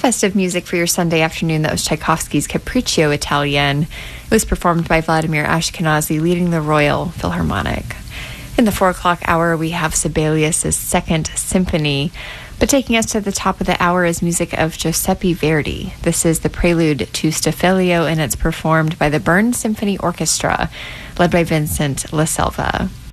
festive music for your Sunday afternoon. That was Tchaikovsky's Capriccio Italienne. It was performed by Vladimir Ashkenazy, leading the Royal Philharmonic. In the 4 o'clock hour, we have Sibelius' Second Symphony. But taking us to the top of the hour is music of Giuseppe Verdi. This is the prelude to Stelvio, and it's performed by the Bern Symphony Orchestra, led by Vincent La Selva.